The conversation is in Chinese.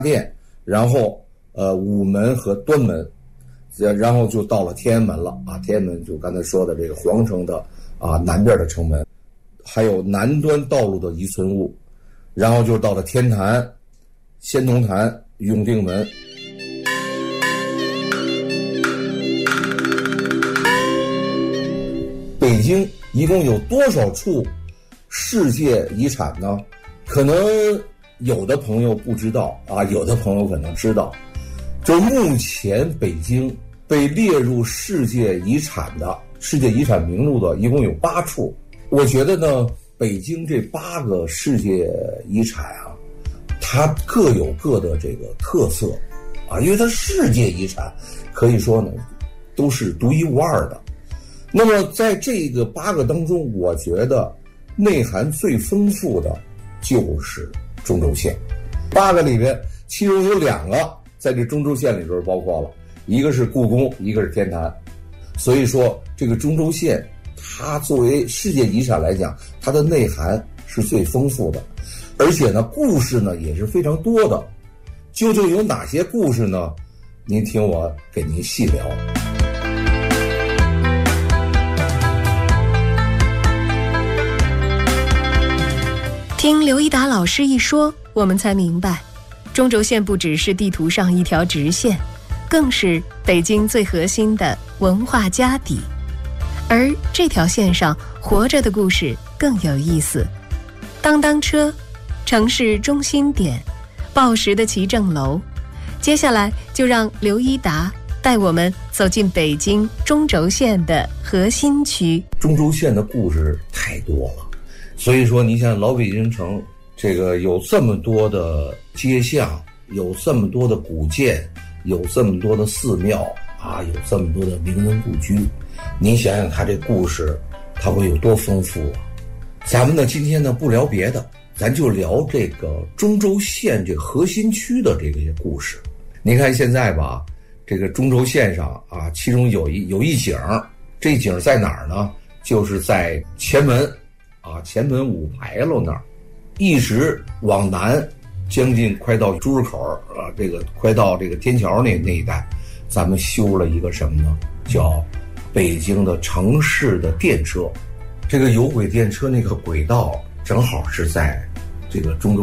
店，然后午门和端门，然后就到了天安门了啊。天安门就刚才说的这个皇城的南边的城门，还有南端道路的遗存物，然后就到了天坛、仙童坛、永定门。北京一共有多少处世界遗产呢？可能有的朋友不知道啊，有的朋友可能知道。就目前北京被列入世界遗产名录的一共有8处。我觉得呢，北京这8个世界遗产啊，它各有各的这个特色啊，因为它世界遗产可以说呢都是独一无二的。那么在这个8个当中，我觉得内涵最丰富的就是中轴线。8个里边，其中有2个在这中轴线里边包括了，一个是故宫，一个是天坛。所以说这个中轴线它作为世界遗产来讲，它的内涵是最丰富的，而且呢故事呢也是非常多的。究竟有哪些故事呢？您听我给您细聊。 听刘一达老师一说，我们才明白，中轴线不只是地图上一条直线，更是北京最核心的文化家底。而这条线上活着的故事更有意思。当当车、城市中心点、报时的齐正楼。接下来就让刘一达带我们走进北京中轴线的核心区。 中轴线的故事太多了，所以说你像老北京城这个有这么多的街巷，有这么多的古建，有这么多的寺庙啊，有这么多的名人故居，您想想它这故事它会有多丰富啊。咱们呢今天呢不聊别的，咱就聊这个中轴线这核心区的这些故事。您看现在吧，这个中轴线上啊，其中有一景，这景在哪儿呢？就是在前门啊，前门5牌楼那儿，一直往南，将近快到朱市口啊，这个快到这个天桥那一带，咱们修了一个什么呢？叫北京的城市的电车。这个有轨电车那个轨道正好是在这个中轴